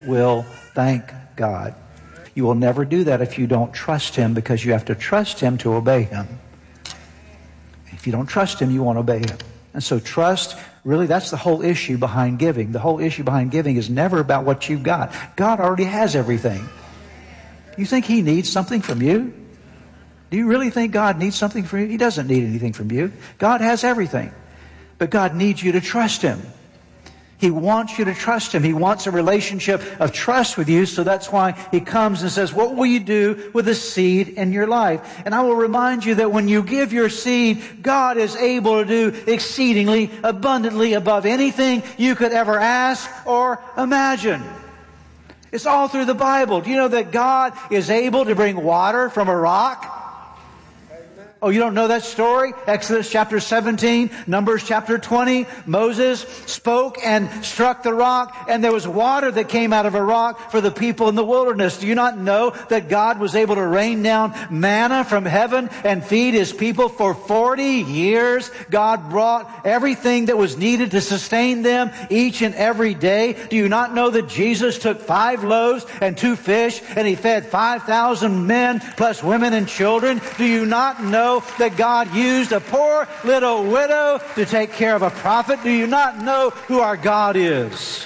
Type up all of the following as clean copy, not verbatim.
will thank God. You will never do that if you don't trust Him, because you have to trust Him to obey Him. If you don't trust Him, you won't obey Him. And so trust, really, that's the whole issue behind giving. The whole issue behind giving is never about what you've got. God already has everything. You think He needs something from you? Do you really think God needs something from you? He doesn't need anything from you. God has everything. But God needs you to trust Him. He wants you to trust Him. He wants a relationship of trust with you, so that's why He comes and says, what will you do with the seed in your life? And I will remind you that when you give your seed, God is able to do exceedingly abundantly above anything you could ever ask or imagine. It's all through the Bible. Do you know that God is able to bring water from a rock? Oh, you don't know that story? Exodus chapter 17, Numbers chapter 20. Moses spoke and struck the rock, and there was water that came out of a rock for the people in the wilderness. Do you not know that God was able to rain down manna from heaven and feed His people for 40 years? God brought everything that was needed to sustain them each and every day. Do you not know that Jesus took 5 loaves and 2 fish, and He fed 5,000 men plus women and children? Do you not know that God used a poor little widow to take care of a prophet? Do you not know who our God is?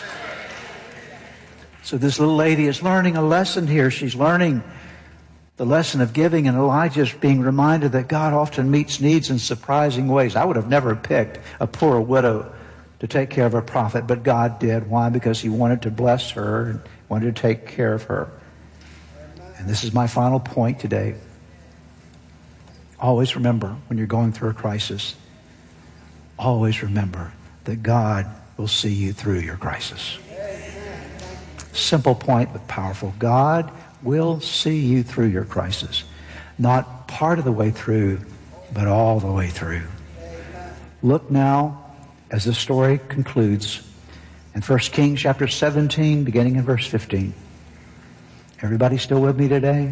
So this little lady is learning a lesson here. She's learning the lesson of giving, and Elijah's being reminded that God often meets needs in surprising ways. I would have never picked a poor widow to take care of a prophet, but God did. Why? Because He wanted to bless her and wanted to take care of her. And this is my final point today. Always remember, when you're going through a crisis, always remember that God will see you through your crisis. Simple point, but powerful. God will see you through your crisis. Not part of the way through, but all the way through. Look now, as the story concludes, in 1 Kings chapter 17, beginning in verse 15. Everybody still with me today?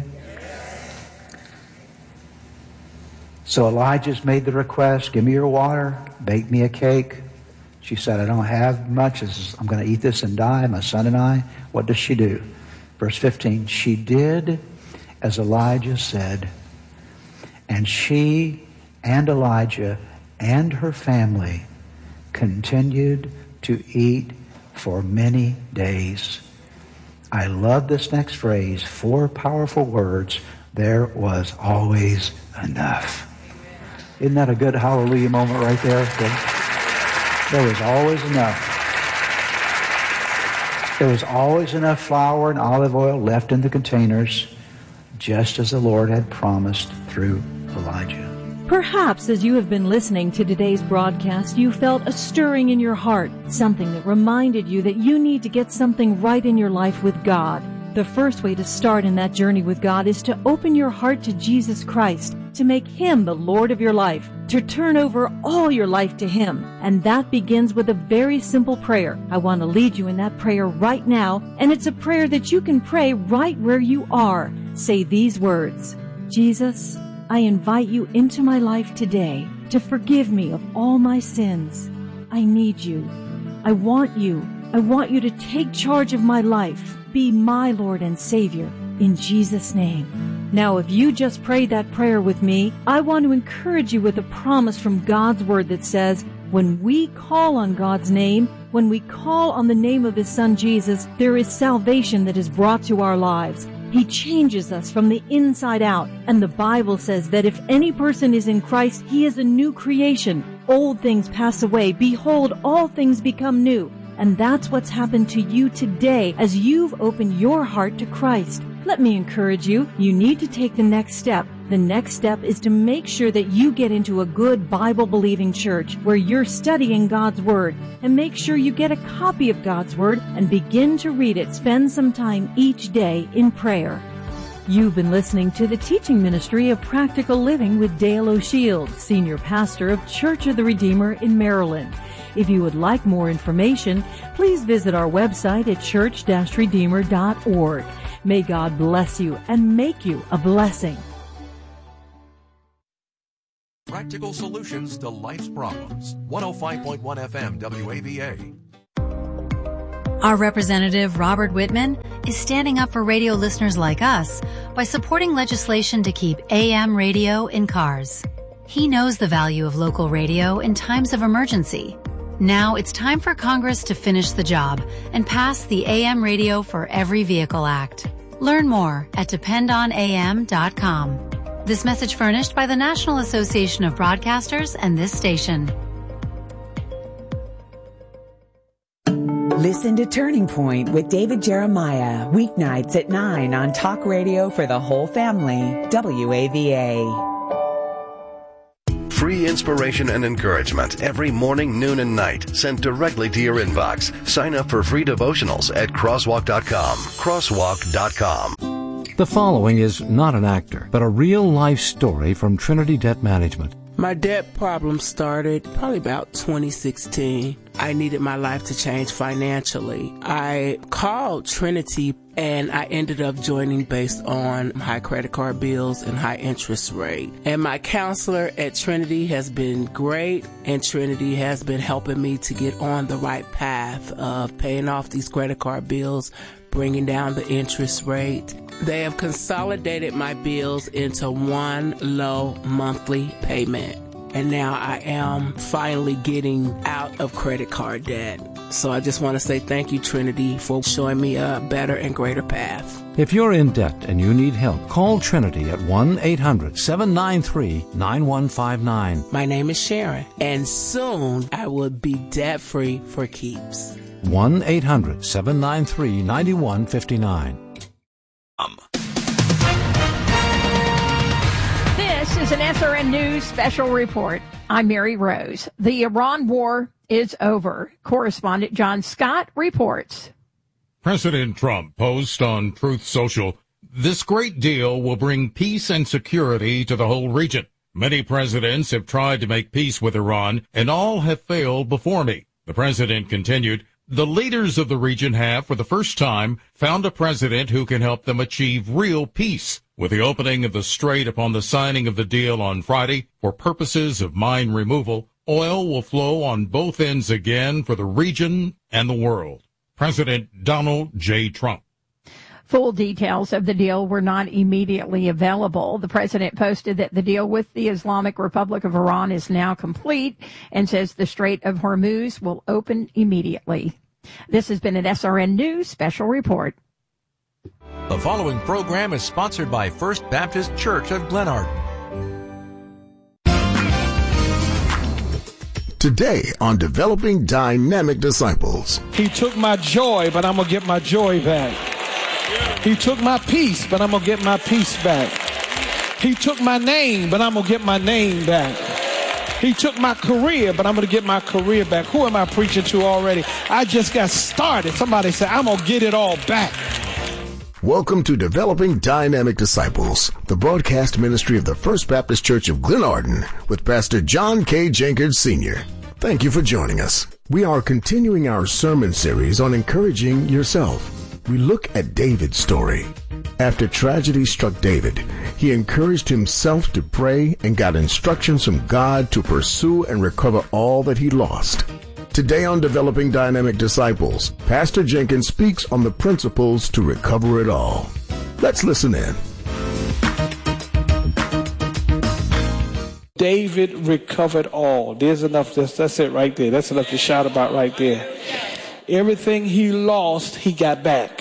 So Elijah's made the request, give me your water, bake me a cake. She said, I don't have much. I'm going to eat this and die, my son and I. What does she do? Verse 15, she did as Elijah said, and she and Elijah and her family continued to eat for many days. I love this next phrase, 4 powerful words. There was always enough. Isn't that a good hallelujah moment right there? There was always enough. There was always enough flour and olive oil left in the containers, just as the Lord had promised through Elijah. Perhaps as you have been listening to today's broadcast, you felt a stirring in your heart, something that reminded you that you need to get something right in your life with God. The first way to start in that journey with God is to open your heart to Jesus Christ, to make Him the Lord of your life, to turn over all your life to Him. And that begins with a very simple prayer. I want to lead you in that prayer right now, and it's a prayer that you can pray right where you are. Say these words: Jesus, I invite you into my life today to forgive me of all my sins. I need you. I want you. I want you to take charge of my life. Be my Lord and Savior, in Jesus' name. Now, if you just prayed that prayer with me, I want to encourage you with a promise from God's Word that says, when we call on God's name, when we call on the name of His Son Jesus, there is salvation that is brought to our lives. He changes us from the inside out. And the Bible says that if any person is in Christ, he is a new creation. Old things pass away. Behold, all things become new. And that's what's happened to you today as you've opened your heart to Christ. Let me encourage you. You need to take the next step. The next step is to make sure that you get into a good Bible-believing church where you're studying God's Word. And make sure you get a copy of God's Word and begin to read it. Spend some time each day in prayer. You've been listening to the teaching ministry of Practical Living with Dale O'Shields, Senior Pastor of Church of the Redeemer in Maryland. If you would like more information, please visit our website at church-redeemer.org. May God bless you and make you a blessing. Practical solutions to life's problems. 105.1 FM WAVA. Our representative, Robert Whitman, is standing up for radio listeners like us by supporting legislation to keep AM radio in cars. He knows the value of local radio in times of emergency. Now it's time for Congress to finish the job and pass the AM Radio for Every Vehicle Act. Learn more at dependonam.com. This message furnished by the National Association of Broadcasters and this station. Listen to Turning Point with David Jeremiah, weeknights at 9 on Talk Radio for the whole family, WAVA. Free inspiration and encouragement every morning, noon, and night, sent directly to your inbox. Sign up for free devotionals at crosswalk.com. Crosswalk.com. The following is not an actor, but a real-life story from Trinity Debt Management. My debt problem started probably about 2016. I needed my life to change financially. I called Trinity and I ended up joining based on high credit card bills and high interest rate. And my counselor at Trinity has been great, and Trinity has been helping me to get on the right path of paying off these credit card bills, bringing down the interest rate. They have consolidated my bills into one low monthly payment. And now I am finally getting out of credit card debt. So I just want to say thank you, Trinity, for showing me a better and greater path. If you're in debt and you need help, call Trinity at 1-800-793-9159. My name is Sharon, and soon I will be debt-free for keeps. 1-800-793-9159. This is an SRN News special report. I'm Mary Rose. The Iran war is over. Correspondent John Scott reports. President Trump posts on Truth Social, "This great deal will bring peace and security to the whole region. Many presidents have tried to make peace with Iran, and all have failed before me." The president continued, "The leaders of the region have, for the first time, found a president who can help them achieve real peace. With the opening of the strait upon the signing of the deal on Friday for purposes of mine removal, oil will flow on both ends again for the region and the world." President Donald J. Trump. Full details of the deal were not immediately available. The president posted that the deal with the Islamic Republic of Iran is now complete and says the Strait of Hormuz will open immediately. This has been an SRN News special report. The following program is sponsored by First Baptist Church of Glenarden. Today on Developing Dynamic Disciples. He took my joy, but I'm going to get my joy back. He took my peace, but I'm going to get my peace back. He took my name, but I'm going to get my name back. He took my career, but I'm going to get my career back. Who am I preaching to already? I just got started. Somebody said, I'm going to get it all back. Welcome to Developing Dynamic Disciples, the broadcast ministry of the First Baptist Church of Glenarden with Pastor John K. Jenkins Sr. Thank you for joining us. We are continuing our sermon series on encouraging yourself. We look at David's story. After tragedy struck David, he encouraged himself to pray and got instructions from God to pursue and recover all that he lost. Today on Developing Dynamic Disciples, Pastor Jenkins speaks on the principles to recover it all. Let's listen in. David recovered all. There's enough. That's it right there. That's enough to shout about right there. Everything he lost, he got back.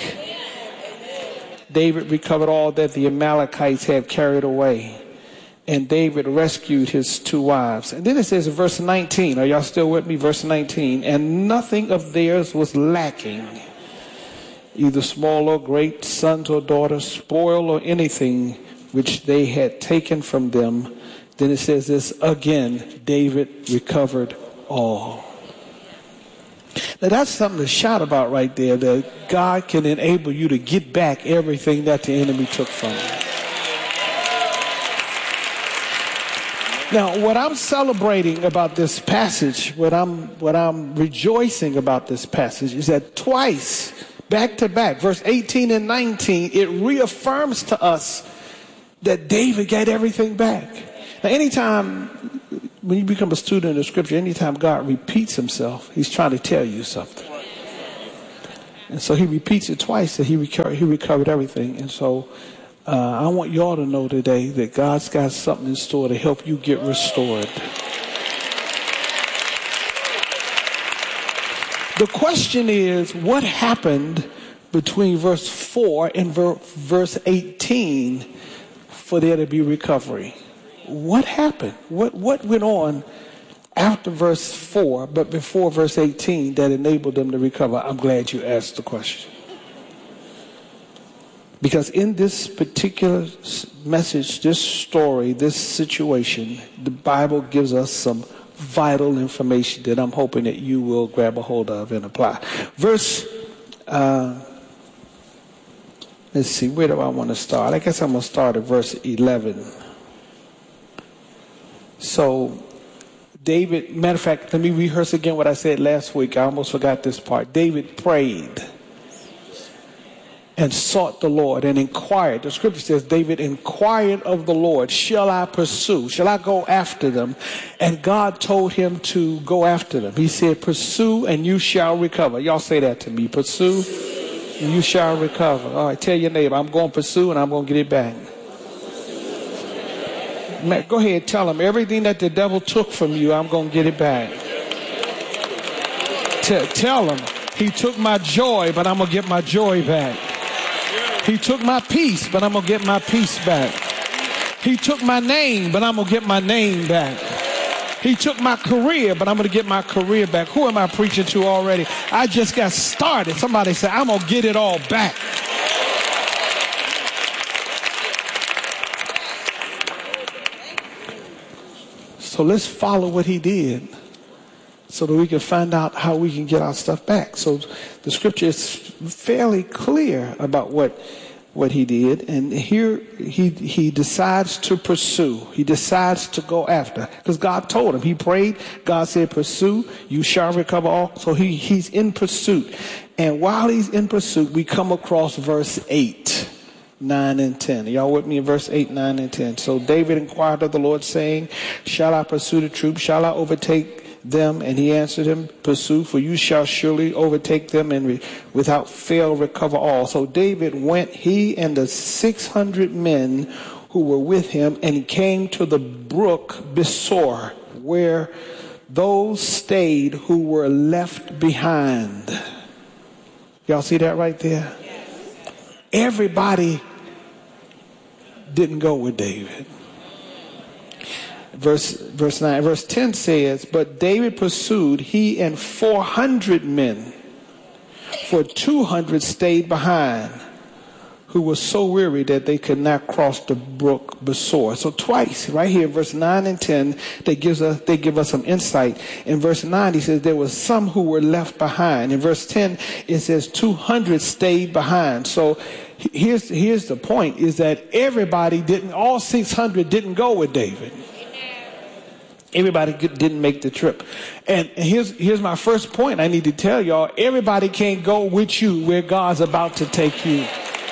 David recovered all that the Amalekites had carried away. And David rescued his two wives. And then it says in verse 19, are y'all still with me? Verse 19, and nothing of theirs was lacking, either small or great, sons or daughters, spoil or anything which they had taken from them. Then it says this again, David recovered all. Now that's something to shout about right there, that God can enable you to get back everything that the enemy took from you. Now, what I'm celebrating about this passage, what I'm rejoicing about this passage is that twice, back to back, verse 18 and 19, it reaffirms to us that David got everything back. Now, anytime, when you become a student of Scripture, anytime God repeats himself, he's trying to tell you something. And so he repeats it twice that he recovered everything. And so I want y'all to know today that God's got something in store to help you get restored. The question is, what happened between verse 4 and verse 18 for there to be recovery? What happened? What went on after verse 4 but before verse 18 that enabled them to recover? I'm glad you asked the question. Because in this particular message, this story, this situation, the Bible gives us some vital information that I'm hoping that you will grab a hold of and apply. Verse, let's see, where do I want to start? I guess I'm going to start at verse 11. So, David, matter of fact, let me rehearse again what I said last week. I almost forgot this part. David prayed and sought the Lord and inquired. The scripture says David inquired of the Lord, shall I pursue? Shall I go after them? And God told him to go after them. He said, pursue and you shall recover. Y'all say that to me. Pursue and you shall recover. All right, tell your neighbor, I'm going to pursue and I'm going to get it back. Go ahead, tell him everything that the devil took from you, I'm going to get it back. Tell him, he took my joy, but I'm going to get my joy back. He took my peace, but I'm going to get my peace back. He took my name, but I'm going to get my name back. He took my career, but I'm going to get my career back. Who am I preaching to already? I just got started. Somebody said, I'm going to get it all back. So let's follow what he did so that we can find out how we can get our stuff back. So the scripture is fairly clear about what he did. And here he decides to pursue. He decides to go after. Because God told him. He prayed. God said, pursue. You shall recover all. So he's in pursuit. And while he's in pursuit, we come across verse 8. 9 and 10. Are y'all with me in verse 8, 9, and 10? So David inquired of the Lord, saying, shall I pursue the troops? Shall I overtake them? And he answered him, pursue, for you shall surely overtake them and without fail recover all. So David went, he and the 600 men who were with him, and he came to the brook Besor, where those stayed who were left behind. Y'all see that right there? Everybody didn't go with David. Verse 9, verse 10 says, but David pursued, he and 400 men, for 200 stayed behind, who were so weary that they could not cross the brook Besor. So twice, right here, verse 9 and 10, they give us some insight. In verse 9, he says there were some who were left behind. In verse 10, it says 200 stayed behind. So here's the point, is that all 600 didn't go with David. Everybody didn't make the trip. And here's my first point I need to tell y'all. Everybody can't go with you where God's about to take you.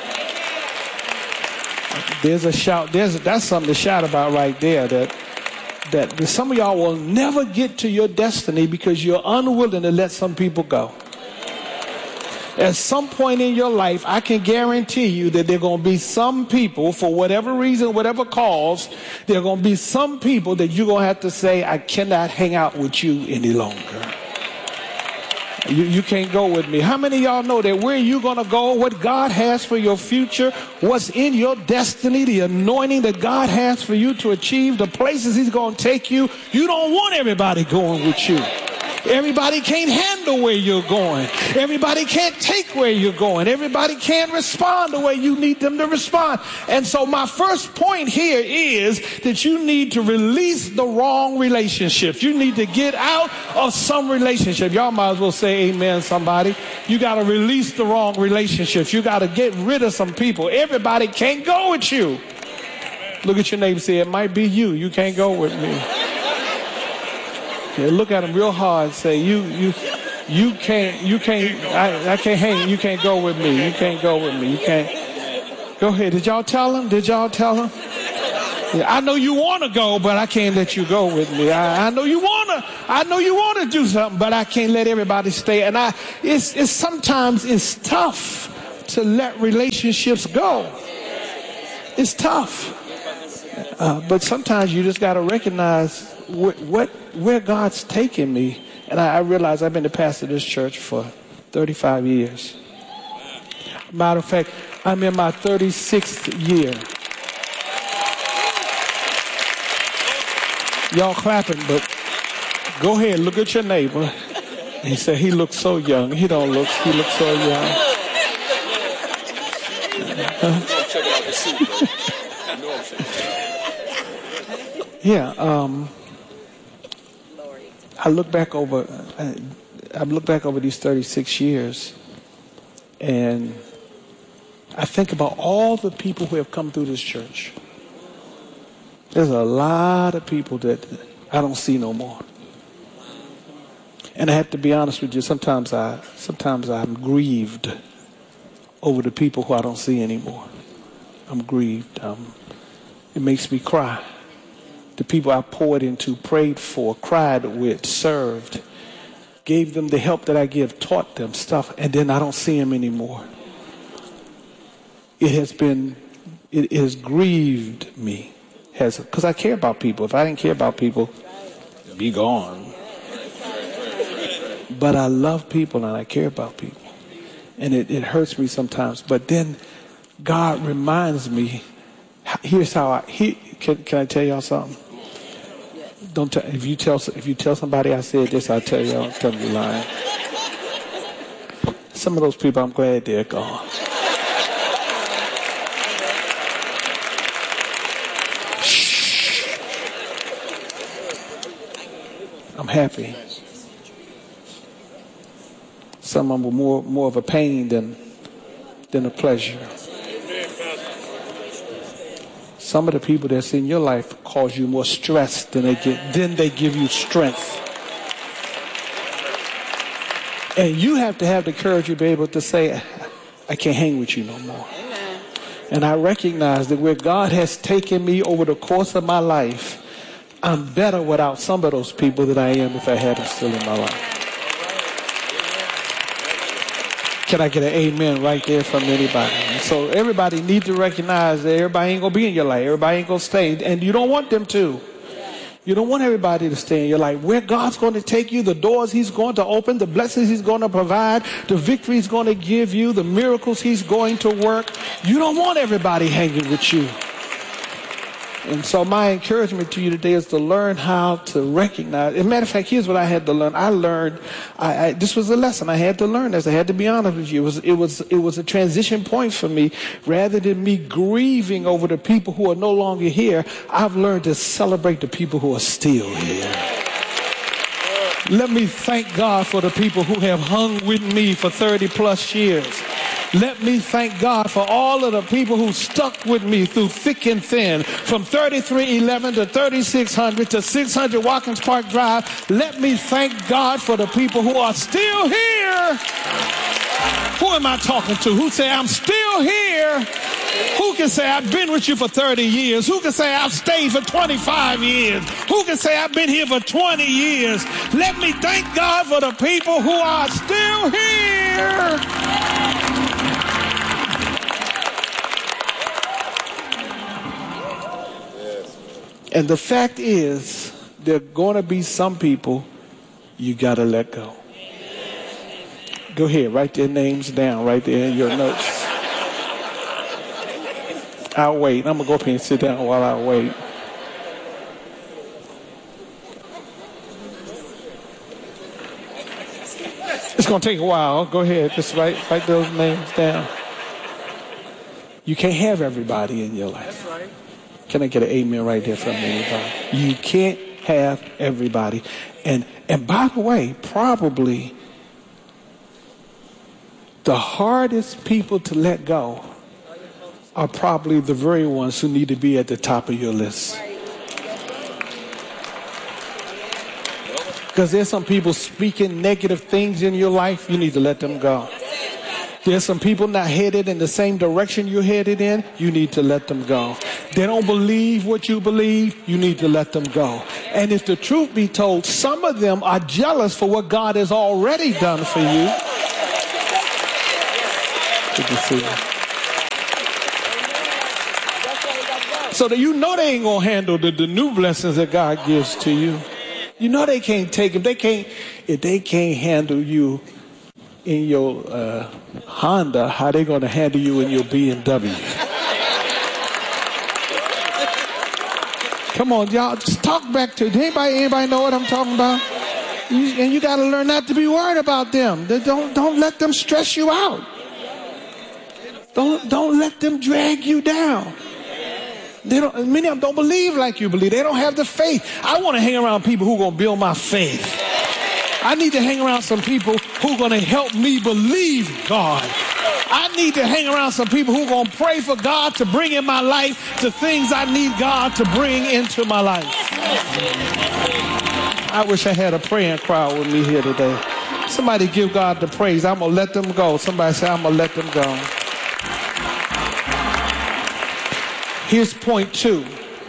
There's a shout. That's something to shout about right there. That some of y'all will never get to your destiny because you're unwilling to let some people go. At some point in your life, I can guarantee you that there are going to be some people, for whatever reason, whatever cause, there are going to be some people that you're going to have to say, I cannot hang out with you any longer. You can't go with me. How many of y'all know that where you're going to go, what God has for your future, what's in your destiny, the anointing that God has for you to achieve, the places he's going to take you, you don't want everybody going with you. Everybody can't handle where you're going. Everybody can't take where you're going. Everybody can't respond the way you need them to respond. And so my first point here is that you need to release the wrong relationships. You need to get out of some relationship. Y'all might as well say amen, somebody. You got to release the wrong relationships. You got to get rid of some people. Everybody can't go with you. Look at your neighbor and say, it might be you. You can't go with me. Yeah, look at him real hard and say, you can't, I can't hang, you can't go with me. You can't go with me. You can't. Go ahead. Did y'all tell him? Yeah, I know you want to go, but I can't let you go with me. I know you want you wanna do something, but I can't let everybody stay. And sometimes it's tough to let relationships go. It's tough. But sometimes you just got to recognize where God's taking me. And I realize I've been the pastor of this church for 35 years. Matter of fact, I'm in my 36th year. Y'all clapping, but go ahead, look at your neighbor. He said he looks so young. He looks so young. Yeah, I look back over these 36 years, and I think about all the people who have come through this church. There's a lot of people that I don't see no more. And I have to be honest with you, sometimes I'm grieved over the people who I don't see anymore. I'm grieved. It makes me cry. The people I poured into, prayed for, cried with, served, gave them the help that I give, taught them stuff, and then I don't see them anymore. It has grieved me. Because I care about people. If I didn't care about people, be gone. But I love people and I care about people. And it hurts me sometimes. But then God reminds me, here's how can I tell y'all something? If you tell somebody I said this, I'll tell y'all, tell me lying. Some of those people, I'm glad they're gone. I'm happy. Some of them were more of a pain than a pleasure. Some of the people that's in your life cause you more stress than they give you strength. And you have to have the courage to be able to say, I can't hang with you no more. And I recognize that where God has taken me over the course of my life, I'm better without some of those people than I am if I had them still in my life. Can I get an amen right there from anybody? And so everybody needs to recognize that everybody ain't going to be in your life. Everybody ain't going to stay. And you don't want them to. You don't want everybody to stay in your life. Where God's going to take you, the doors he's going to open, the blessings he's going to provide, the victory he's going to give you, the miracles he's going to work. You don't want everybody hanging with you. And so my encouragement to you today is to learn how to recognize. As a matter of fact, here's what I had to learn. I learned, this was a lesson I had to learn as I had to be honest with you. It was a transition point for me. Rather than me grieving over the people who are no longer here, I've learned to celebrate the people who are still here. Let me thank God for the people who have hung with me for 30 plus years. Let me thank God for all of the people who stuck with me through thick and thin, from 3311 to 3600 to 600 Watkins Park Drive. Let me thank God for the people who are still here. Who am I talking to? Who say, I'm still here? Who can say, I've been with you for 30 years? Who can say, I've stayed for 25 years? Who can say, I've been here for 20 years? Let me thank God for the people who are still here. And the fact is, there are going to be some people you got to let go. Go ahead, write their names down right there in your notes. I'll wait. I'm going to go up here and sit down while I wait. It's going to take a while. Go ahead. Just write those names down. You can't have everybody in your life. Can I get an amen right there from anybody? You can't have everybody. And by the way, probably the hardest people to let go are probably the very ones who need to be at the top of your list. Because there's some people speaking negative things in your life, you need to let them go. There's some people not headed in the same direction you're headed in. You need to let them go. They don't believe what you believe. You need to let them go. And if the truth be told, some of them are jealous for what God has already done for you. Good to see you. So that you know they ain't going to handle the new blessings that God gives to you. You know they can't take them. If they can't handle you in your Honda, how they going to handle you in your BMW? Come on, y'all, just talk back to anybody know what I'm talking about? And you got to learn not to be worried about them. Don't let them stress you out. Don't let them drag you down. Many of them don't believe like you believe. They don't have the faith. I want to hang around people who are going to build my faith. I need to hang around some people who are going to help me believe God. I need to hang around some people who are going to pray for God to bring in my life the things I need God to bring into my life. I wish I had a praying crowd with me here today. Somebody give God the praise. I'm going to let them go. Somebody say, I'm going to let them go. Here's point two.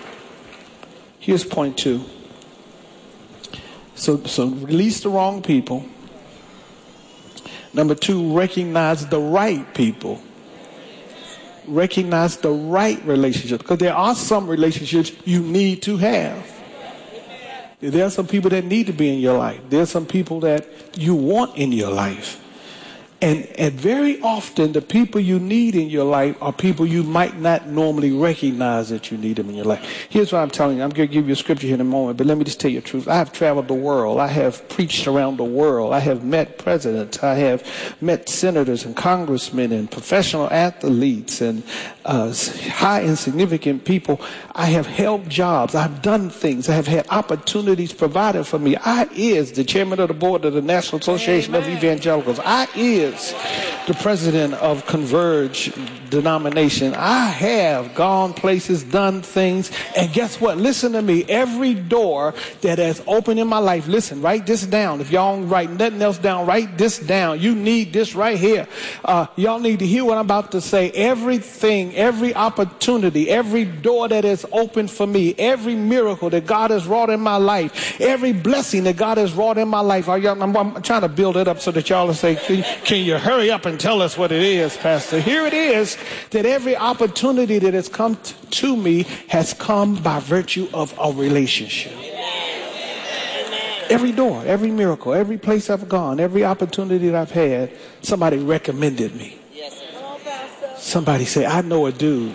So release the wrong people. Number two, recognize the right people. Recognize the right relationships. Because there are some relationships you need to have. There are some people that need to be in your life. There are some people that you want in your life. And very often the people you need in your life are people you might not normally recognize that you need them in your life. Here's what I'm telling you. I'm going to give you a scripture here in a moment, but let me just tell you the truth. I have traveled the world. I have preached around the world. I have met presidents. I have met senators and congressmen and professional athletes and high and significant people. I have held jobs. I've done things. I have had opportunities provided for me. I is the chairman of the board of the National Association of Evangelicals. I is the president of Converge denomination. I have gone places, done things, and guess what? Listen to me. Every door that has opened in my life, listen, write this down. If y'all don't write nothing else down, write this down. You need this right here. Y'all need to hear what I'm about to say. Everything, every opportunity, every door that is opened for me, every miracle that God has wrought in my life, every blessing that God has wrought in my life. I'm trying to build it up so that y'all will say, can you hurry up and tell us what it is, Pastor? Here it is, that every opportunity that has come to me has come by virtue of a relationship. Every door, every miracle, every place I've gone, every opportunity that I've had, somebody recommended me. Somebody say, I know a dude.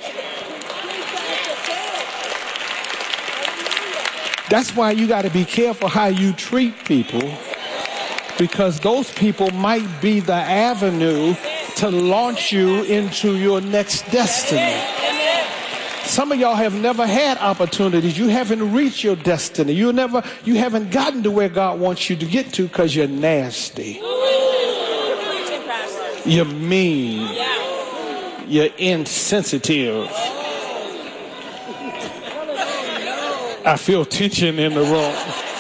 That's why you got to be careful how you treat people, because those people might be the avenue to launch you into your next destiny. Some of y'all have never had opportunities. You haven't reached your destiny. You haven't gotten to where God wants you to get to because you're nasty. You're mean. You're insensitive. I feel tension in the room.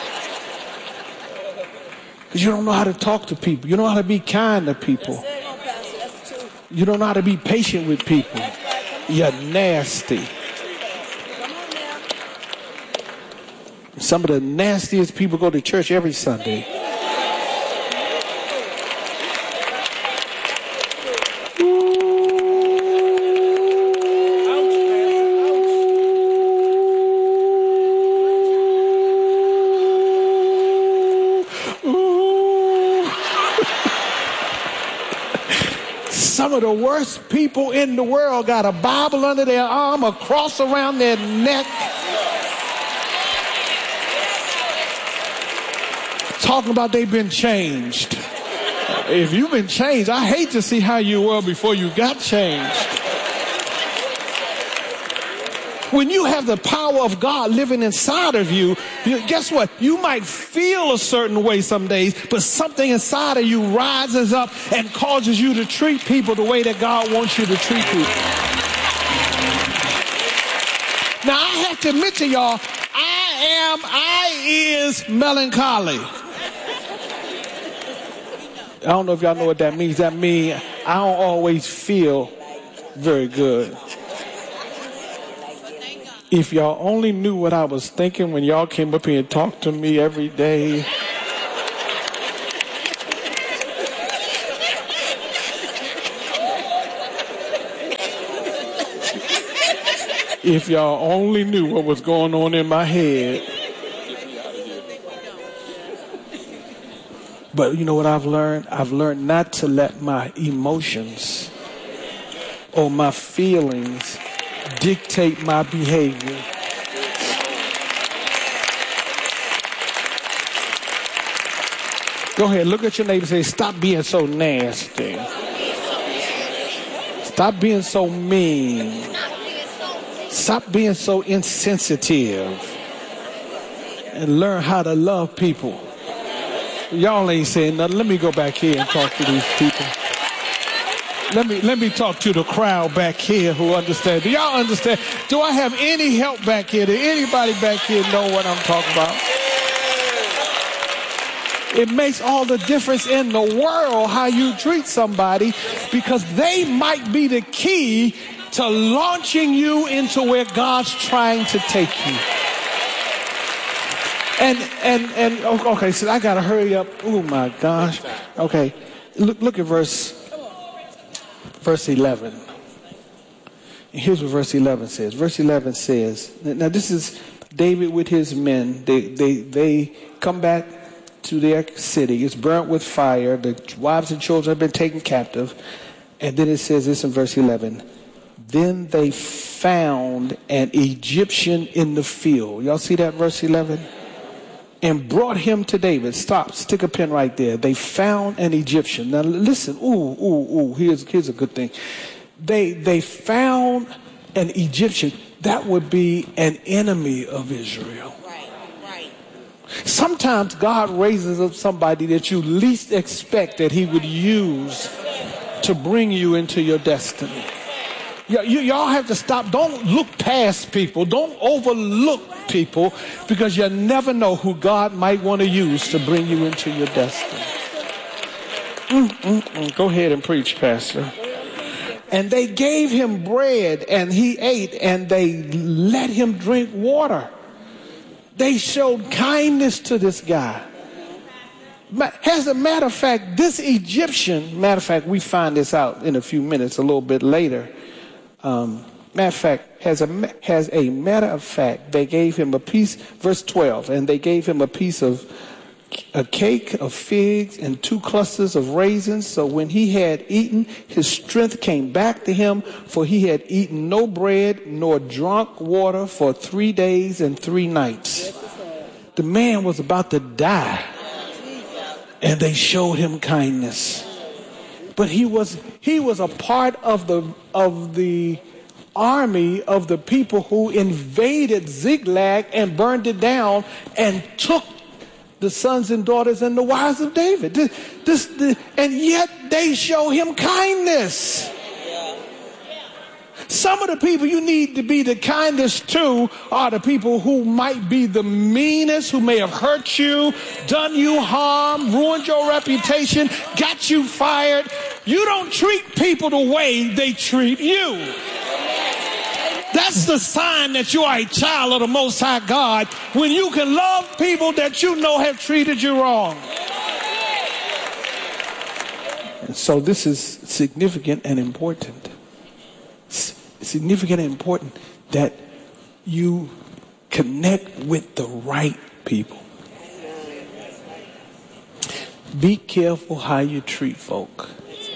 Because you don't know how to talk to people. You don't know how to be kind to people. You don't know how to be patient with people. You're nasty. Some of the nastiest people go to church every Sunday. Some of the worst people in the world got a Bible under their arm, a cross around their neck, talking about they've been changed. If you've been changed, I hate to see how you were before you got changed. When you have the power of God living inside of you, guess what? You might feel a certain way some days, but something inside of you rises up and causes you to treat people the way that God wants you to treat people. Now, I have to admit to y'all, I is melancholy. I don't know if y'all know what that means. That means I don't always feel very good. If y'all only knew what I was thinking when y'all came up here and talked to me every day. If y'all only knew what was going on in my head. But you know what I've learned? I've learned not to let my emotions or my feelings dictate my behavior. Go ahead, look at your neighbor and say, stop being so nasty. Stop being so mean. Stop being so insensitive. And learn how to love people. Y'all ain't saying nothing. Let me go back here and talk to these people. Let me talk to the crowd back here who understand. Do y'all understand? Do I have any help back here? Does anybody back here know what I'm talking about? It makes all the difference in the world how you treat somebody, because they might be the key to launching you into where God's trying to take you. And okay, so I gotta hurry up. Oh my gosh. Okay, look at verse 11. And here's what verse 11 says. Verse 11 says, now this is David with his men. They come back to their city. It's burnt with fire. The wives and children have been taken captive. And then it says this in verse 11. Then they found an Egyptian in the field. Y'all see that, verse 11? And brought him to David. Stop. Stick a pin right there. They found an Egyptian. Now listen. Here's a good thing. They found an Egyptian. That would be an enemy of Israel. Right. Sometimes God raises up somebody that you least expect that he would use to bring you into your destiny. Y'all have to stop. Don't look past people. Don't overlook people, because you never know who God might want to use to bring you into your destiny. Go ahead and preach, Pastor. And they gave him bread and he ate, and they let him drink water. They showed kindness to this guy. As a matter of fact, this Egyptian, we find this out in a few minutes, a little bit later. As a matter of fact, they gave him a piece, verse 12, and they gave him a piece of a cake of figs and 2 clusters of raisins. So when he had eaten, his strength came back to him, for he had eaten no bread nor drunk water for 3 days and 3 nights. The man was about to die, and they showed him kindness. But he was a part of the army of the people who invaded Ziklag and burned it down and took the sons and daughters and the wives of David. And yet they show him kindness. Some of the people you need to be the kindest to are the people who might be the meanest, who may have hurt you, done you harm, ruined your reputation, got you fired. You don't treat people the way they treat you. That's the sign that you are a child of the Most High God, when you can love people that you know have treated you wrong. And so this is significant and important. Significant and important that you connect with the right people. Be careful how you treat folk.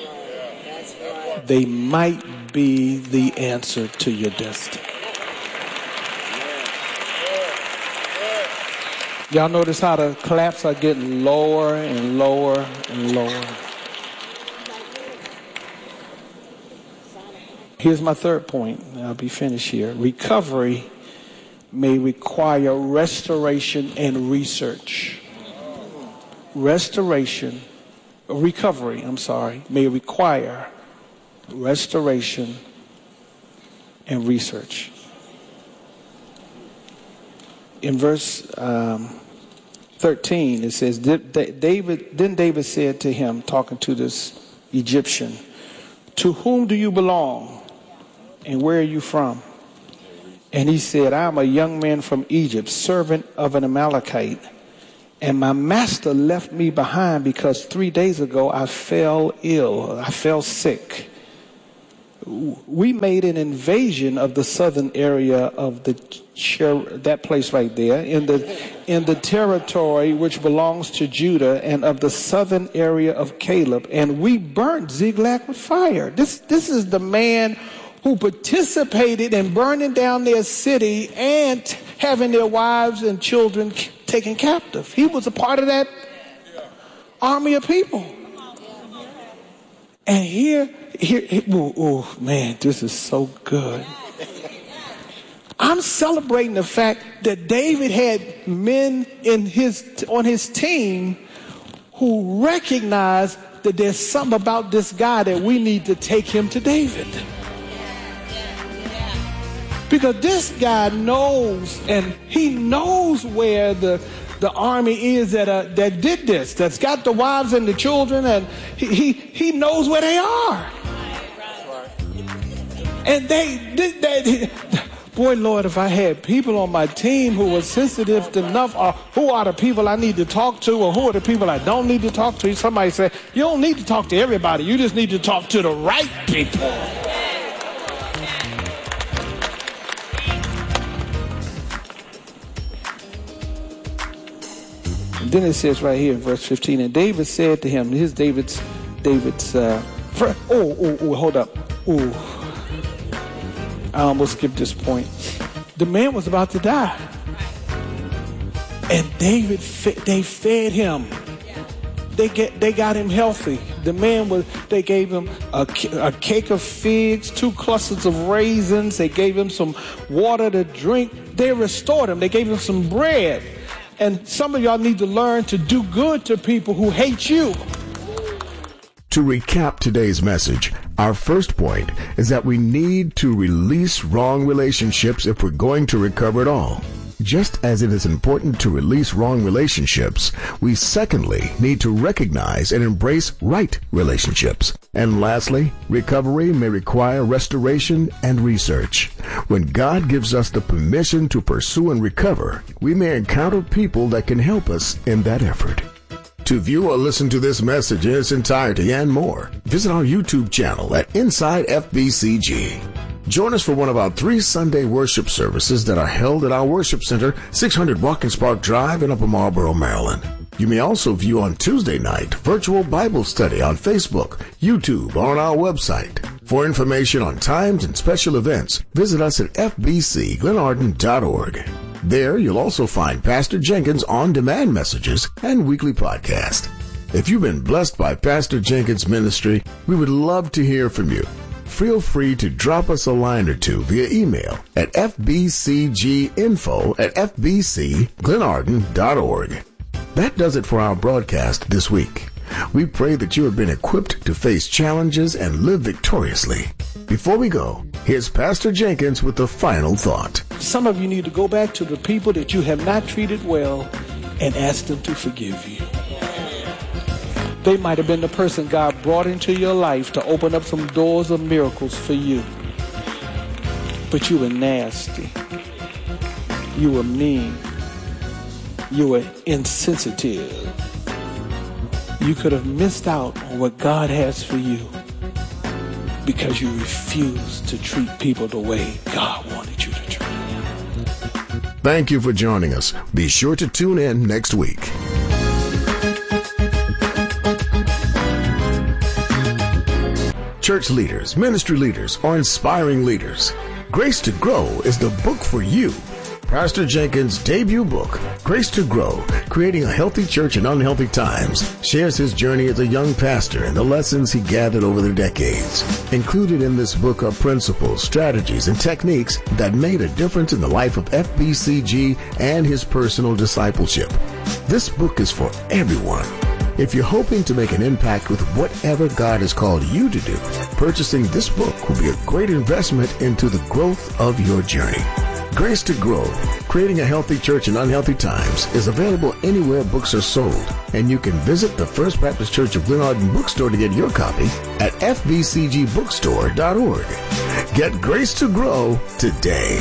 They might be the answer to your destiny. Y'all notice how the claps are getting lower and lower and lower. Here's my third point, and I'll be finished here. Recovery may require restoration and research. Recovery may require restoration and research. In verse 13, it says, David said to him, talking to this Egyptian, to whom do you belong? And where are you from? And he said, I am a young man from Egypt, servant of an Amalekite. And my master left me behind because 3 days ago I fell ill. I fell sick. We made an invasion of the southern area of that place right there in the territory which belongs to Judah, and of the southern area of Caleb, and we burnt Ziklag with fire. This is the man who participated in burning down their city and having their wives and children taken captive. He was a part of that army of people. And here, oh man, this is so good. I'm celebrating the fact that David had men on his team who recognized that there's something about this guy that we need to take him to David. Because this guy knows, and he knows where the army is that did this, that's got the wives and the children, and he knows where they are. And they boy, Lord, if I had people on my team who were sensitive enough, or who are the people I need to talk to, or who are the people I don't need to talk to. Somebody said, you don't need to talk to everybody. You just need to talk to the right people. And then it says right here in verse 15, and David said to him, here's David's friend. Hold up. I almost skipped this point. The man was about to die. And they fed him. They got him healthy. The man they gave him a cake of figs, 2 clusters of raisins. They gave him some water to drink. They restored him. They gave him some bread. And some of y'all need to learn to do good to people who hate you. To recap today's message, our first point is that we need to release wrong relationships if we're going to recover it all. Just as it is important to release wrong relationships, we secondly need to recognize and embrace right relationships. And lastly, recovery may require restoration and research. When God gives us the permission to pursue and recover, we may encounter people that can help us in that effort. To view or listen to this message in its entirety and more, visit our YouTube channel at Inside FBCG. Join us for one of our 3 Sunday worship services that are held at our worship center, 600 Watkins Park Drive in Upper Marlboro, Maryland. You may also view on Tuesday night virtual Bible study on Facebook, YouTube, or on our website. For information on times and special events, visit us at fbcglenarden.org. There, you'll also find Pastor Jenkins' on-demand messages and weekly podcast. If you've been blessed by Pastor Jenkins' ministry, we would love to hear from you. Feel free to drop us a line or two via email at fbcginfo@fbcglenarden.org. That does it for our broadcast this week. We pray that you have been equipped to face challenges and live victoriously. Before we go, here's Pastor Jenkins with the final thought. Some of you need to go back to the people that you have not treated well and ask them to forgive you. They might have been the person God brought into your life to open up some doors of miracles for you. But you were nasty. You were mean. You were insensitive. You could have missed out on what God has for you because you refused to treat people the way God wanted you to treat them. Thank you for joining us. Be sure to tune in next week. Church leaders, ministry leaders, or inspiring leaders, Grace to Grow is the book for you. Pastor Jenkins' debut book, Grace to Grow, Creating a Healthy Church in Unhealthy Times, shares his journey as a young pastor and the lessons he gathered over the decades. Included in this book are principles, strategies, and techniques that made a difference in the life of FBCG and his personal discipleship. This book is for everyone. If you're hoping to make an impact with whatever God has called you to do, purchasing this book will be a great investment into the growth of your journey. Grace to Grow, Creating a Healthy Church in Unhealthy Times is available anywhere books are sold, and you can visit the First Baptist Church of Glenarden bookstore to get your copy at fbcgbookstore.org. Get Grace to Grow today.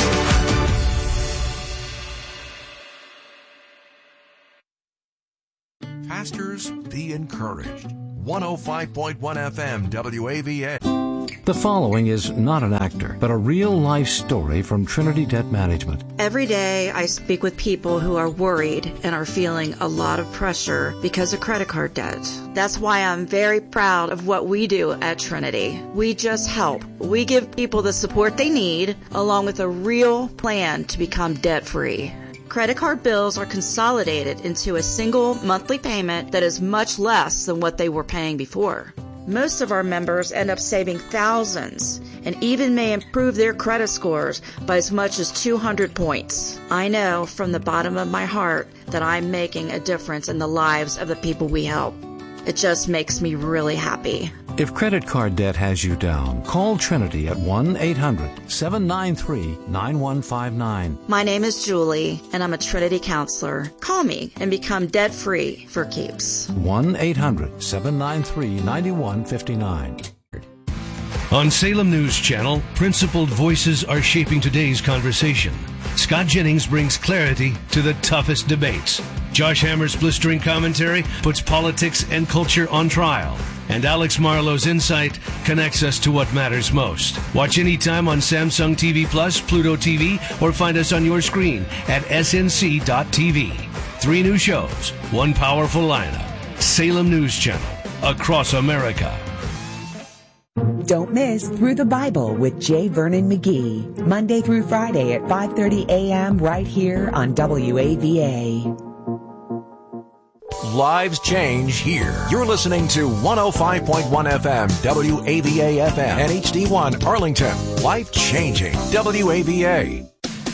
Pastors, be encouraged. 105.1 FM WAVA. The following is not an actor, but a real-life story from Trinity Debt Management. Every day I speak with people who are worried and are feeling a lot of pressure because of credit card debt. That's why I'm very proud of what we do at Trinity. We just help. We give people the support they need, along with a real plan to become debt-free. Credit card bills are consolidated into a single monthly payment that is much less than what they were paying before. Most of our members end up saving thousands and even may improve their credit scores by as much as 200 points. I know from the bottom of my heart that I'm making a difference in the lives of the people we help. It just makes me really happy. If credit card debt has you down, call Trinity at 1-800-793-9159. My name is Julie, and I'm a Trinity counselor. Call me and become debt-free for keeps. 1-800-793-9159. On Salem News Channel, principled voices are shaping today's conversation. Scott Jennings brings clarity to the toughest debates. Josh Hammer's blistering commentary puts politics and culture on trial. And Alex Marlowe's insight connects us to what matters most. Watch anytime on Samsung TV Plus, Pluto TV, or find us on your screen at snc.tv. 3 new shows, 1 powerful lineup. Salem News Channel, across America. Don't miss Through the Bible with J. Vernon McGee, Monday through Friday at 5:30 a.m. right here on WAVA. Lives change here. You're listening to 105.1 FM, WAVA FM, and HD1 Arlington. Life changing. WAVA.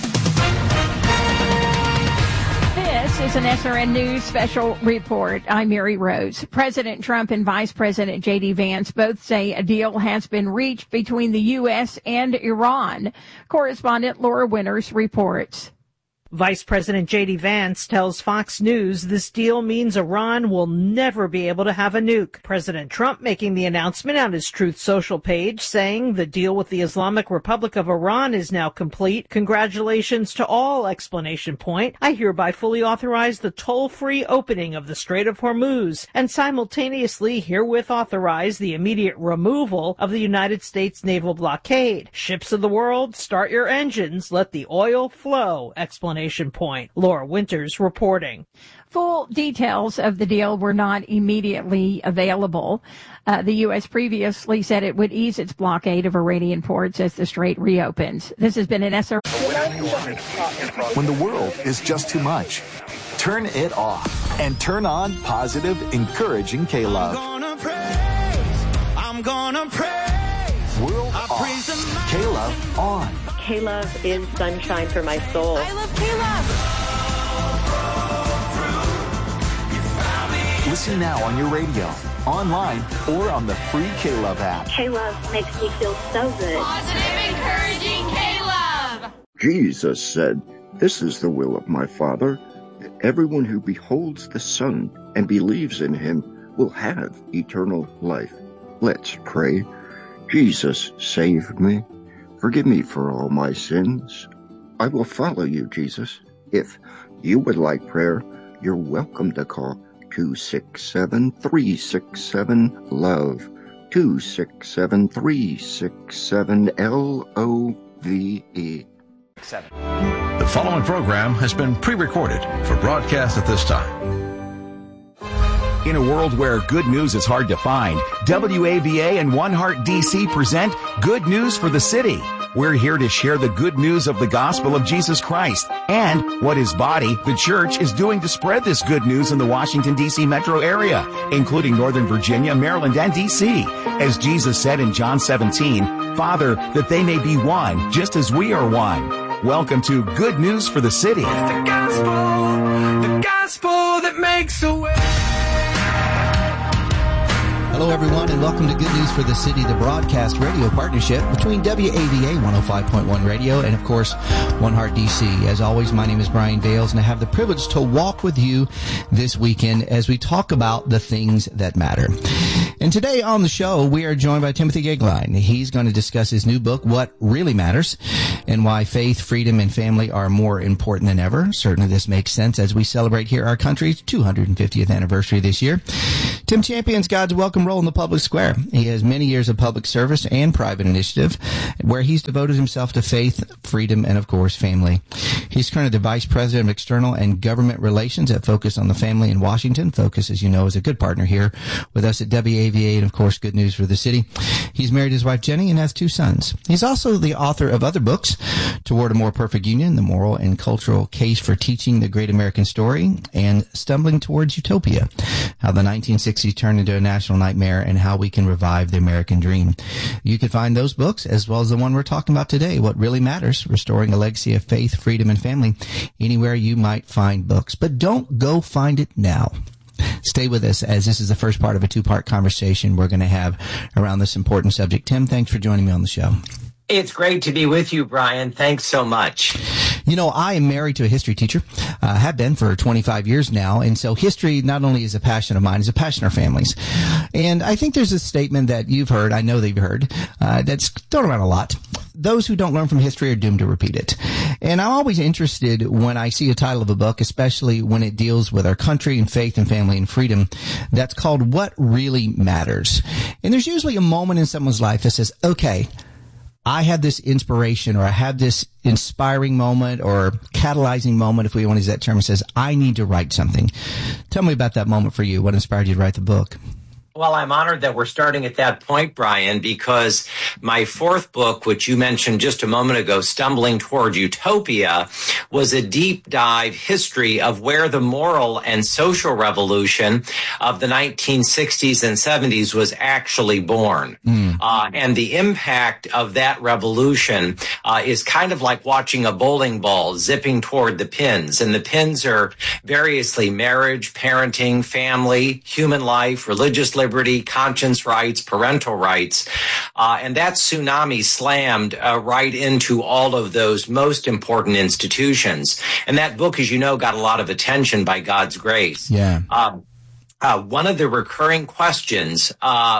This is an SRN News special report. I'm Mary Rose. President Trump and Vice President J.D. Vance both say a deal has been reached between the U.S. and Iran. Correspondent Laura Winters reports. Vice President J.D. Vance tells Fox News this deal means Iran will never be able to have a nuke. President Trump making the announcement on his Truth Social page, saying the deal with the Islamic Republic of Iran is now complete. Congratulations to all! Exclamation point. I hereby fully authorize the toll-free opening of the Strait of Hormuz and simultaneously herewith authorize the immediate removal of the United States naval blockade. Ships of the world, start your engines. Let the oil flow! Exclamation point. Laura Winters reporting. Full details of the deal were not immediately available. The U.S. previously said it would ease its blockade of Iranian ports as the strait reopens. This has been an SR. When the world is just too much, turn it off and turn on positive, encouraging K-Love. I'm gonna praise. World off. K-Love on. K-Love is sunshine for my soul. I love K-Love. Listen now on your radio, online, or on the free K-Love app. K-Love makes me feel so good. Positive, encouraging K-Love. Jesus said, "This is the will of my Father, that everyone who beholds the Son and believes in him will have eternal life." Let's pray. Jesus, save me. Forgive me for all my sins. I will follow you, Jesus. If you would like prayer, you're welcome to call 267-367-LOVE, 267-367-LOVE. The following program has been pre-recorded for broadcast at this time. In a world where good news is hard to find, WAVA and One Heart DC present Good News for the City. We're here to share the good news of the gospel of Jesus Christ and what his body, the church, is doing to spread this good news in the Washington, D.C. metro area, including Northern Virginia, Maryland, and D.C. As Jesus said in John 17, "Father, that they may be one, just as we are one." Welcome to Good News for the City. It's the gospel that makes a way. Hello, everyone, and welcome to Good News for the City, the broadcast radio partnership between WAVA 105.1 Radio and, of course, One Heart DC. As always, my name is Brian Bales, and I have the privilege to walk with you this weekend as we talk about the things that matter. And today on the show, we are joined by Timothy Goeglein. He's going to discuss his new book, What Really Matters, and why faith, freedom, and family are more important than ever. Certainly this makes sense as we celebrate here our country's 250th anniversary this year. Tim champions God's welcome role in the public square. He has many years of public service and private initiative where he's devoted himself to faith, freedom, and, of course, family. He's currently the Vice President of External and Government Relations at Focus on the Family in Washington. Focus, as you know, is a good partner here with us at WAVA and, of course, Good News for the City. He's married his wife, Jenny, and has 2 sons. He's also the author of other books, Toward a More Perfect Union, The Moral and Cultural Case for Teaching the Great American Story, and Stumbling Towards Utopia, How the 1960s turned into a national nightmare and how we can revive the American dream. You can find those books, as well as the one we're talking about today, What Really Matters, Restoring a Legacy of Faith, Freedom, and Family, anywhere you might find books. But don't go find it now. Stay with us, as this is the first part of a 2-part conversation we're going to have around this important subject. Tim, thanks for joining me on the show. It's great to be with you, Brian. Thanks so much. You know, I am married to a history teacher, have been for 25 years now. And so history not only is a passion of mine, it's a passion of our families. And I think there's a statement that you've heard, I know that you've heard, that's thrown around a lot. Those who don't learn from history are doomed to repeat it. And I'm always interested when I see a title of a book, especially when it deals with our country and faith and family and freedom, that's called What Really Matters. And there's usually a moment in someone's life that says, okay, I had this inspiration, or I had this inspiring moment or catalyzing moment, if we want to use that term, and says, I need to write something. Tell me about that moment for you. What inspired you to write the book? Well, I'm honored that we're starting at that point, Brian, because my 4th book, which you mentioned just a moment ago, Stumbling Toward Utopia, was a deep dive history of where the moral and social revolution of the 1960s and 70s was actually born. And the impact of that revolution is kind of like watching a bowling ball zipping toward the pins. And the pins are variously marriage, parenting, family, human life, religious liberty, conscience rights, parental rights. And that tsunami slammed right into all of those most important institutions. And that book, as you know, got a lot of attention by God's grace. Yeah. One of the recurring questions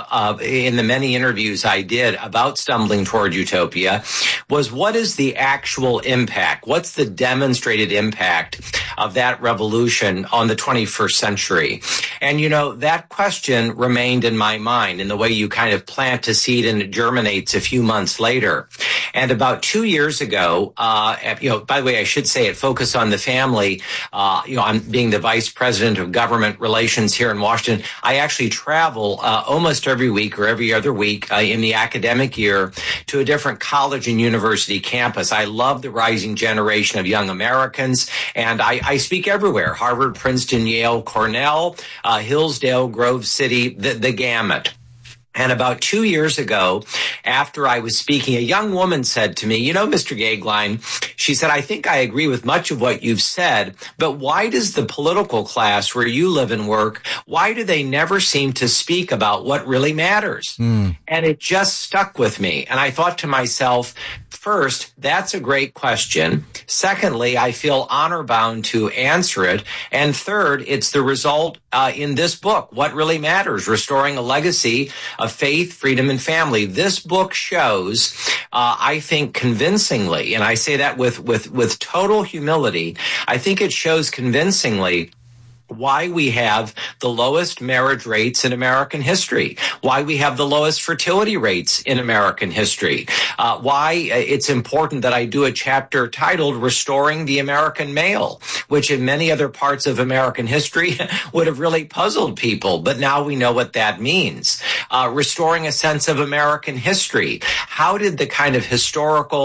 in the many interviews I did about Stumbling Toward Utopia was, what is the actual impact? What's the demonstrated impact of that revolution on the 21st century? And, you know, that question remained in my mind in the way you kind of plant a seed and it germinates a few months later. And about 2 years ago, you know, by the way, I should say at Focus on the Family, you know, I'm being the Vice President of Government Relations here in Washington. I actually travel almost every week or every other week in the academic year to a different college and university campus. I love the rising generation of young Americans, and I speak everywhere: Harvard, Princeton, Yale, Cornell, Hillsdale, Grove City, the gamut. And about 2 years ago, after I was speaking, a young woman said to me, you know, Mr. Goeglein, she said, I think I agree with much of what you've said, but why does the political class where you live and work, why do they never seem to speak about what really matters? And it just stuck with me. And I thought to myself, first, that's a great question. Secondly, I feel honor bound to answer it. And third, it's the result in this book, What Really Matters, Restoring a Legacy of Faith, Freedom, and Family. This book shows, I think convincingly, and I say that with total humility, I think it shows convincingly why we have the lowest marriage rates in American history, why we have the lowest fertility rates in American history, why it's important that I do a chapter titled Restoring the American Male, which in many other parts of American history would have really puzzled people, but now we know what that means. Restoring a sense of American history. How did the kind of historical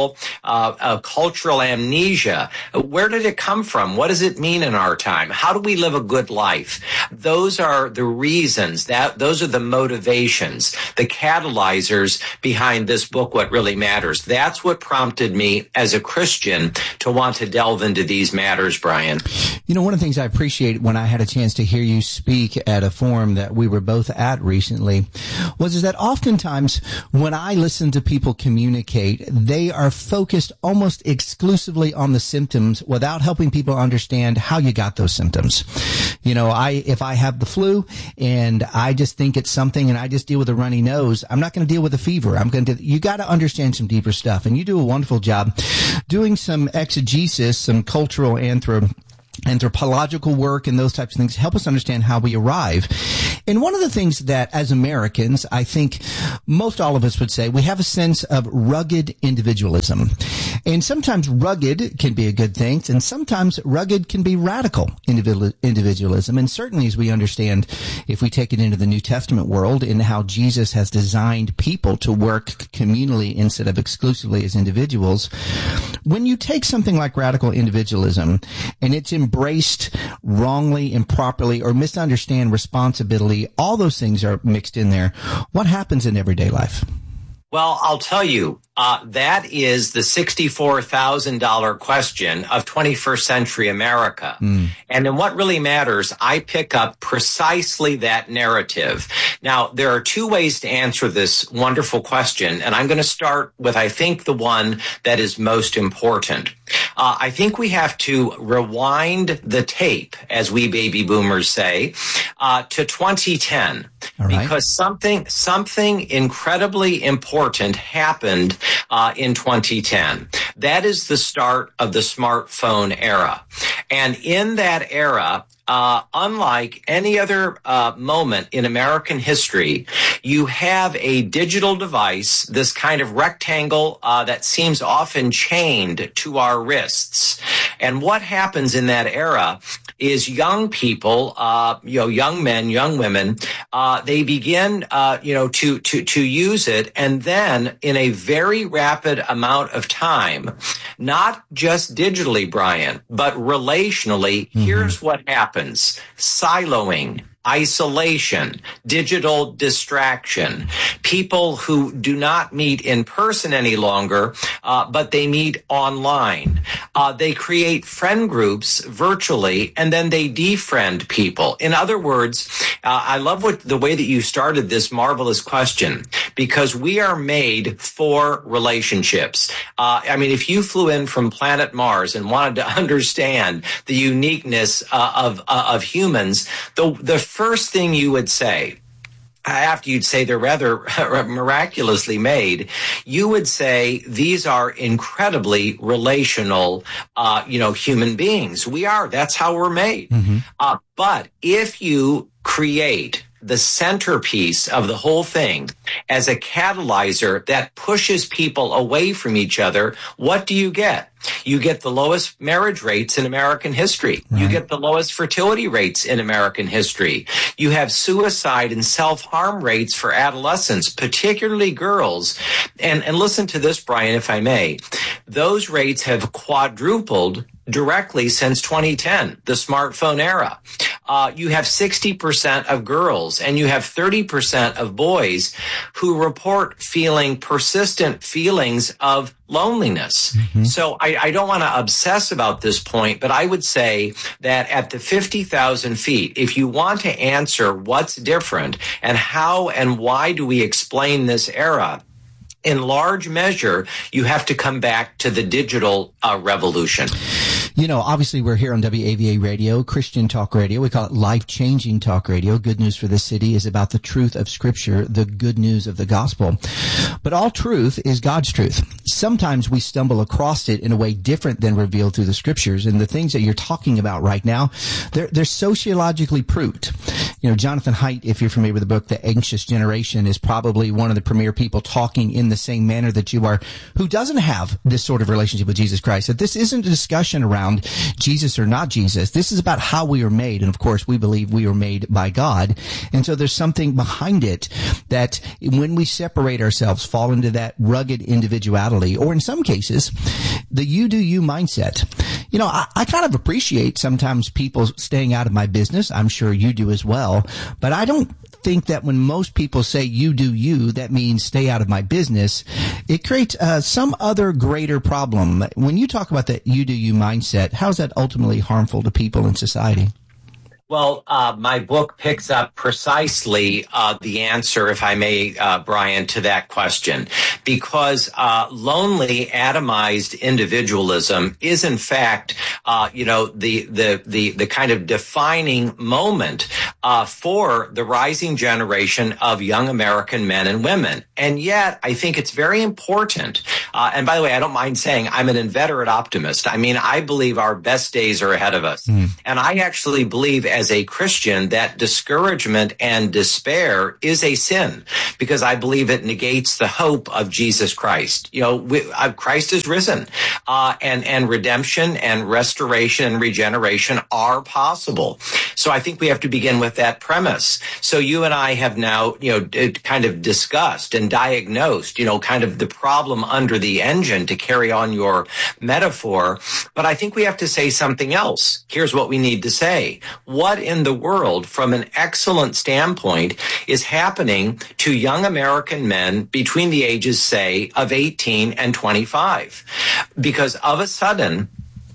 cultural amnesia. Where did it come from? What does it mean in our time? How do we live a good life? Those are the reasons, those are the motivations, the catalyzers behind this book, What Really Matters. That's what prompted me as a Christian to want to delve into these matters, Brian. You know, one of the things I appreciate when I had a chance to hear you speak at a forum that we were both at recently is that oftentimes when I listen to people communicate, they are focused almost exclusively on the symptoms without helping people understand how you got those symptoms. You know, if I have the flu and I just think it's something and I just deal with a runny nose, I'm not going to deal with a fever. You got to understand some deeper stuff. And you do a wonderful job doing some exegesis, some cultural anthropological work and those types of things help us understand how we arrive. And one of the things that as Americans, I think most all of us would say, we have a sense of rugged individualism. And sometimes rugged can be a good thing, and sometimes rugged can be radical individualism. And certainly, as we understand, if we take it into the New Testament world and how Jesus has designed people to work communally instead of exclusively as individuals, when you take something like radical individualism and it's embraced wrongly, improperly, or misunderstand responsibility, all those things are mixed in there. What happens in everyday life? Well, I'll tell you, that is the $64,000 question of 21st century America. And in What Really Matters, I pick up precisely that narrative. Now, there are two ways to answer this wonderful question, and I'm going to start with, I think, the one that is most important. I think we have to rewind the tape, as we baby boomers say, to 2010, because something incredibly important happened in 2010. That is the start of the smartphone era. And in that era, unlike any other moment in American history, you have a digital device, this kind of rectangle that seems often chained to our wrists. And what happens in that era is young people, young men, young women, they begin, to use it, and then in a very rapid amount of time, not just digitally, Brian, but relationally, here's what happens: siloing, isolation, digital distraction, people who do not meet in person any longer, but they meet online. They create friend groups virtually, and then they defriend people. In other words, I love the way that you started this marvelous question, because we are made for relationships. If you flew in from planet Mars and wanted to understand the uniqueness of humans, the first thing you would say, after you'd say they're rather miraculously made, you would say these are incredibly relational, human beings. We are. That's how we're made. But if you create the centerpiece of the whole thing as a catalyzer that pushes people away from each other, what do you get? You get the lowest marriage rates in American history. Right. You get the lowest fertility rates in American history. You have suicide and self-harm rates for adolescents, particularly girls. And listen to this, Brian, if I may. Those rates have quadrupled directly since 2010, the smartphone era. You have 60% of girls and you have 30% of boys who report feeling persistent feelings of loneliness. So I don't want to obsess about this point, but I would say that at the 50,000 feet, if you want to answer what's different and how and why do we explain this era, in large measure, you have to come back to the digital revolution. You know, obviously we're here on WAVA Radio, Christian Talk Radio. We call it life-changing talk radio. Good News for the City is about the truth of Scripture, the good news of the gospel. But all truth is God's truth. Sometimes we stumble across it in a way different than revealed through the Scriptures. And the things that you're talking about right now, they're sociologically proved. Jonathan Haidt, if you're familiar with the book, The Anxious Generation, is probably one of the premier people talking in the same manner that you are, who doesn't have this sort of relationship with Jesus Christ. That this isn't a discussion around Jesus or not Jesus. This is about how we are made. And of course, we believe we are made by God. And so there's something behind it that when we separate ourselves, fall into that rugged individuality, or in some cases, the you do you mindset. I kind of appreciate sometimes people staying out of my business. I'm sure you do as well. But I don't think that when most people say you do you, that means stay out of my business. It creates some other greater problem. When you talk about that you do you mindset, how is that ultimately harmful to people in society? Well, my book picks up precisely the answer, if I may, Brian, to that question, because lonely, atomized individualism is, in fact, the kind of defining moment for the rising generation of young American men and women. And yet, I think it's very important. And by the way, I don't mind saying I'm an inveterate optimist. I mean, I believe our best days are ahead of us. And I actually believe as a Christian that discouragement and despair is a sin, because I believe it negates the hope of Jesus Christ. Christ is risen, and redemption and restoration and regeneration are possible. So I think we have to begin with that premise. So you and I have now, kind of discussed and diagnosed, kind of the problem under the engine, to carry on your metaphor. But I think we have to say something else. Here's what we need to say. What in the world, from an excellent standpoint, is happening to young American men between the ages, say, of 18 and 25? Because of a sudden,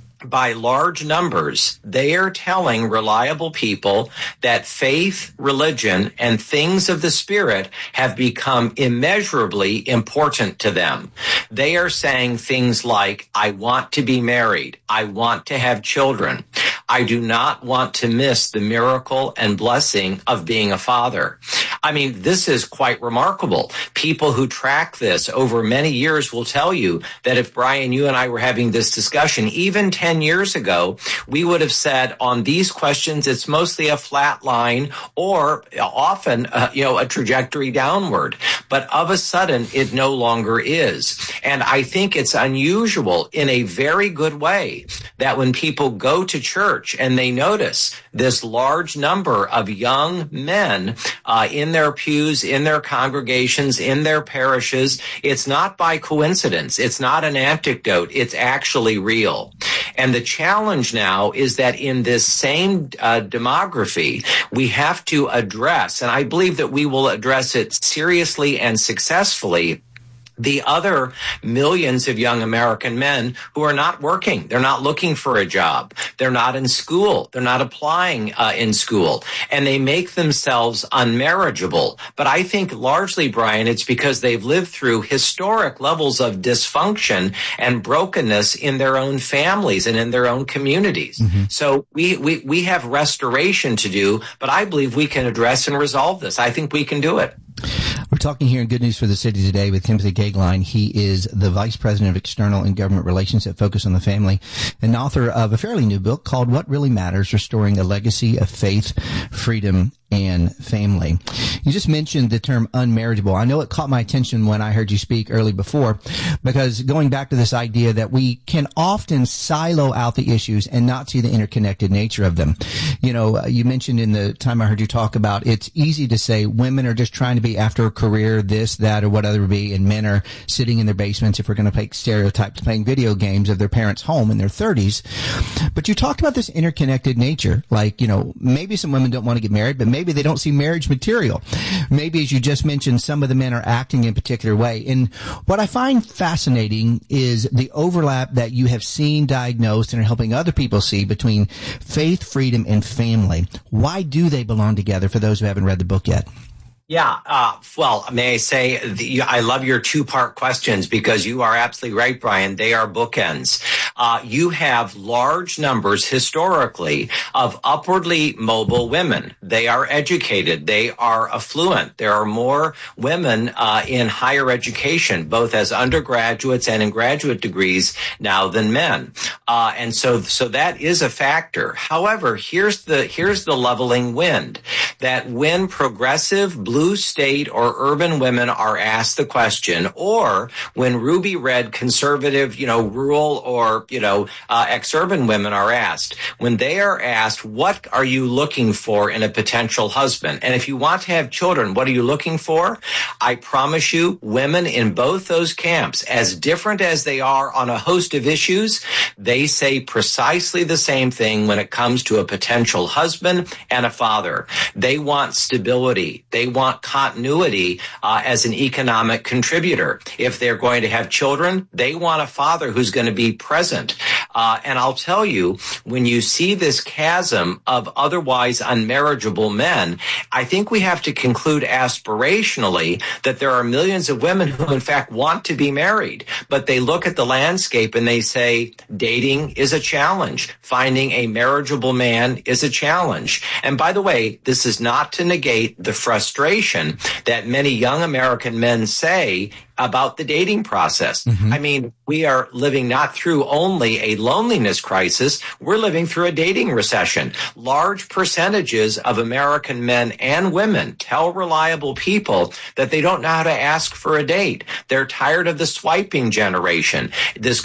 by large numbers, they are telling reliable people that faith, religion, and things of the Spirit have become immeasurably important to them. They are saying things like, I want to be married. I want to have children. I do not want to miss the miracle and blessing of being a father. I mean, this is quite remarkable. People who track this over many years will tell you that if, Brian, you and I were having this discussion, even 10 years ago, we would have said on these questions, it's mostly a flat line, or often, a trajectory downward. But of a sudden, it no longer is. And I think it's unusual in a very good way that when people go to church and they notice this large number of young men in their pews, in their congregations, in their parishes, it's not by coincidence. It's not an anecdote. It's actually real. And the challenge now is that in this same demography, we have to address, and I believe that we will address it seriously and successfully, the other millions of young American men who are not working. They're not looking for a job. They're not in school. They're not applying in school. And they make themselves unmarriageable. But I think largely, Brian, it's because they've lived through historic levels of dysfunction and brokenness in their own families and in their own communities. Mm-hmm. So we have restoration to do, but I believe we can address and resolve this. I think we can do it. We're talking here in Good News for the City today with Timothy Goeglein. He is the Vice President of External and Government Relations at Focus on the Family, and author of a fairly new book called What Really Matters, Restoring a Legacy of Faith, Freedom, and Family. You just mentioned the term unmarriageable. I know it caught my attention when I heard you speak early before, because going back to this idea that we can often silo out the issues and not see the interconnected nature of them. You mentioned in the time I heard you talk about, it's easy to say women are just trying to be after a career, this, that, or whatever it be, and men are sitting in their basements, if we're going to take stereotypes, playing video games of their parents' home in their 30s. But you talked about this interconnected nature. Like, maybe some women don't want to get married, but maybe they don't see marriage material. Maybe, as you just mentioned, some of the men are acting in a particular way. And what I find fascinating is the overlap that you have seen, diagnosed, and are helping other people see between faith, freedom, and family. Why do they belong together, for those who haven't read the book yet? Yeah. Well, may I say, I love your two-part questions, because you are absolutely right, Brian. They are bookends. you have large numbers historically of upwardly mobile women. They are educated. They are affluent. There are more women in higher education, both as undergraduates and in graduate degrees now than men. And so that is a factor. However, here's the leveling wind, that when progressive blue state or urban women are asked the question, or when ruby red conservative, rural or, ex-urban women are asked, when they are asked, what are you looking for in a potential husband? And if you want to have children, what are you looking for? I promise you, women in both those camps, as different as they are on a host of issues, they say precisely the same thing when it comes to a potential husband and a father. They want stability. They want continuity as an economic contributor. If they're going to have children, they want a father who's going to be present. And I'll tell you, when you see this chasm of otherwise unmarriageable men, I think we have to conclude aspirationally that there are millions of women who in fact want to be married, but they look at the landscape and they say dating is a challenge. Finding a marriageable man is a challenge. And by the way, this is not to negate the frustration that many young American men say about the dating process. Mm-hmm. I mean, we are living not through only a loneliness crisis, we're living through a dating recession. Large percentages of American men and women tell reliable people that they don't know how to ask for a date. They're tired of the swiping generation. This